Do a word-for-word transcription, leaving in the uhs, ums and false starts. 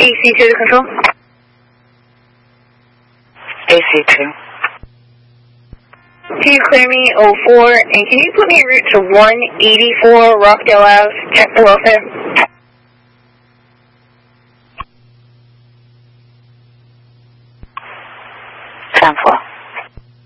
A C two to control. A C two. Can you clear me oh four, and can you put me en route to one eighty-four Rockdale Avenue? Check the welfare. ten four.